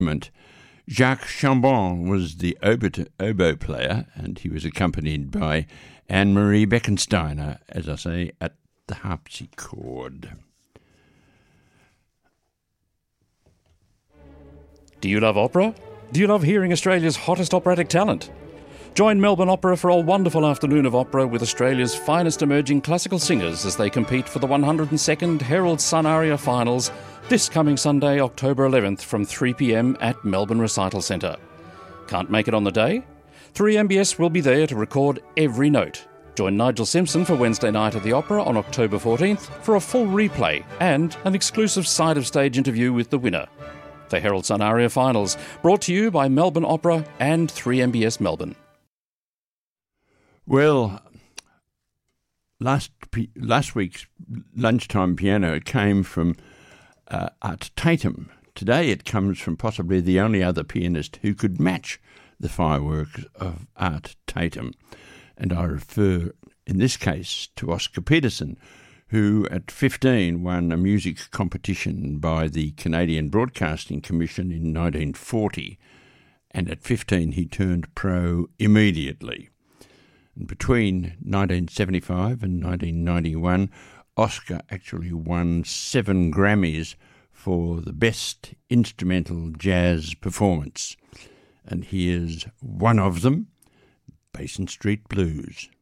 Jacques Chambon was the oboe player, and he was accompanied by Anne-Marie Beckensteiner, as I say, at the harpsichord. Do you love opera? Do you love hearing Australia's hottest operatic talent? Join Melbourne Opera for a wonderful afternoon of opera with Australia's finest emerging classical singers as they compete for the 102nd Herald Sun Aria Finals this coming Sunday, October 11th from 3 p.m. at Melbourne Recital Centre. Can't make it on the day? 3MBS will be there to record every note. Join Nigel Simpson for Wednesday night at the Opera on October 14th for a full replay and an exclusive side-of-stage interview with the winner. The Herald Sun Aria Finals, brought to you by Melbourne Opera and 3MBS Melbourne. Well, last week's lunchtime piano came from Art Tatum. Today it comes from possibly the only other pianist who could match the fireworks of Art Tatum. And I refer, in this case, to Oscar Peterson, who at 15 won a music competition by the Canadian Broadcasting Commission in 1940. And at 15 he turned pro immediately. And between 1975 and 1991, Oscar actually won 7 Grammys for the Best Instrumental Jazz Performance. And here's one of them, Basin Street Blues.